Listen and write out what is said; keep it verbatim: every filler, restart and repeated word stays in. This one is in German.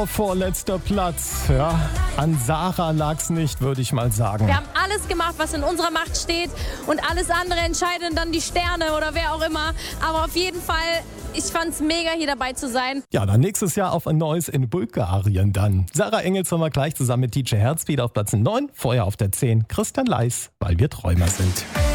Vorletzter Platz. Ja, an Sarah lag's nicht, würde ich mal sagen. Wir haben alles gemacht, was in unserer Macht steht und alles andere entscheiden dann die Sterne oder wer auch immer. Aber auf jeden Fall, ich fand's mega, hier dabei zu sein. Ja, dann nächstes Jahr auf ein neues in Bulgarien dann. Sarah Engels haben wir gleich zusammen mit D J Herz wieder auf Platz neun. Vorher auf der zehn Christian Leis, weil wir Träumer sind.